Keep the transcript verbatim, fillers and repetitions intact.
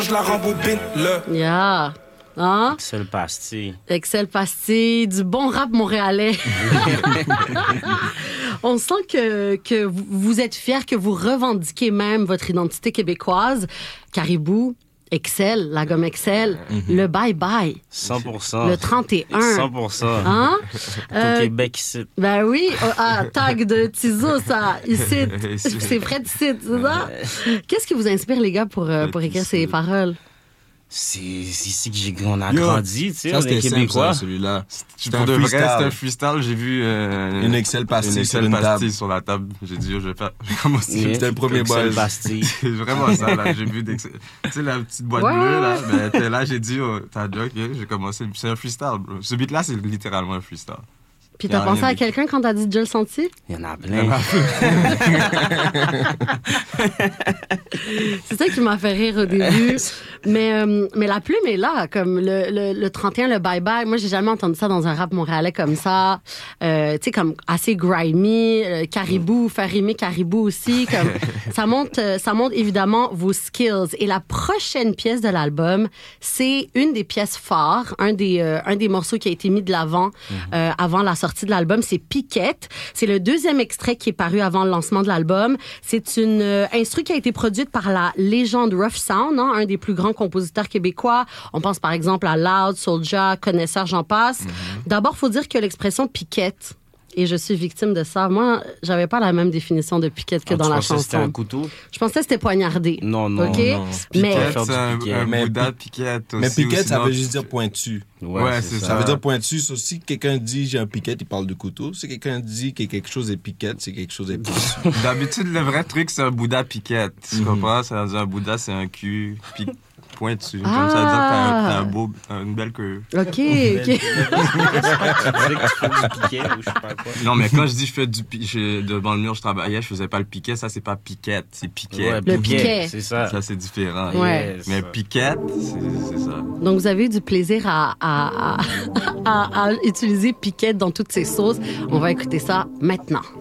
Je la rembobine, le. Yeah. Hein? Excel Pastille. Excel Pastille, du bon rap montréalais. On sent que, que vous êtes fiers, que vous revendiquez même votre identité québécoise. Caribou, Excel, la gomme Excel, mm-hmm. le bye-bye. cent pour cent. Le trente et un. cent pour cent. Hein? Au euh, Québec, ici. Ben oui. Oh, ah, tag de Tizo, ça. Ici. C'est Fred ici, c'est ça? Qu'est-ce qui vous inspire, les gars, pour, euh, pour écrire ces paroles? C'est ici que j'ai, on a grandi, tu sais, ça, on est Québécois. Simple, ça, celui-là. C'était un freestyle. C'était un freestyle. J'ai vu euh, une Excel pastille, une Excel sur, pastille une sur la table. J'ai dit, oh, je vais faire. J'ai commencé. Yeah. C'était le premier bois. Excel pastille. C'est vraiment ça, là. J'ai vu d'Excel. Tu sais, la petite boîte ouais. bleue, là. Ben, t'es là, j'ai dit, oh, t'as dit, ok, j'ai commencé. C'est un freestyle, bro. Ce beat-là, c'est littéralement un freestyle. Puis t'as pensé à quelqu'un quand t'as dit déjà le senti? Il y en a plein. C'est ça qui m'a fait rire au début. mais, euh, mais la plume est là, comme le, le, le trente et un, le bye-bye. Moi, j'ai jamais entendu ça dans un rap montréalais comme ça. Euh, tu sais, comme assez grimy. Euh, Caribou, faire rimer Caribou aussi. Comme, ça, montre, ça montre évidemment vos skills. Et la prochaine pièce de l'album, c'est une des pièces phares, un des, euh, un des morceaux qui a été mis de l'avant mm-hmm. euh, avant la sortie de l'album, c'est Piquette. C'est le deuxième extrait qui est paru avant le lancement de l'album. C'est une euh, instru qui a été produite par la légende Rough Sound, hein, un des plus grands compositeurs québécois. On pense par exemple à Loud, Soulja, Connaisseur, j'en passe. Mm-hmm. D'abord, il faut dire que l'expression Piquette, et je suis victime de ça. Moi, j'avais pas la même définition de piquette que ah, dans la chanson. Que c'était un couteau? Je pensais que c'était poignardé. Non, non, okay? non. Piquette, mais... c'est un, un mais Bouddha piquette aussi. Mais piquette, ça sinon... veut juste dire pointu. Ouais, ouais c'est ça. Ça veut dire pointu. So, si quelqu'un dit j'ai un piquette, il parle de couteau. Si quelqu'un dit que quelque chose est piquette, c'est quelque chose est pointu. D'habitude, le vrai truc, c'est un Bouddha piquette. Tu mm-hmm. comprends? Ça veut dire un Bouddha, c'est un cul piquette. Pointu. Ah. Comme ça, veut dire que t'as, un, t'as un beau, une belle queue. OK, OK. Non, mais quand je dis je fais du piquet, devant le mur, je travaillais, je faisais pas le piquet, ça, c'est pas piquette, c'est piquet. Ouais, le piquet. C'est ça. Ça, c'est différent. Ouais. Yes. Mais piquette, c'est, c'est ça. Donc, vous avez eu du plaisir à, à, à, à, à utiliser piquette dans toutes ses sauces. On va écouter ça maintenant.